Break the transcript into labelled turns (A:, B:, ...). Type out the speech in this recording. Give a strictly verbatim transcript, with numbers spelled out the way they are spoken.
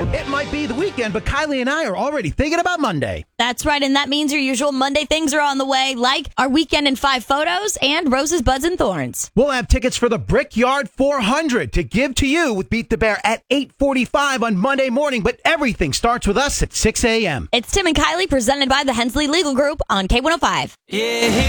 A: It might be the weekend, but Kylie and I are already thinking about Monday.
B: That's right, and that means your usual Monday things are on the way, like our Weekend in Five photos and Roses, Buds, and Thorns.
A: We'll have tickets for the Brickyard four hundred to give to you with Beat the Bear at eight forty-five on Monday morning, but everything starts with us at six a.m.
B: It's Tim and Kylie presented by the Hensley Legal Group on K one oh five.
C: Yeah.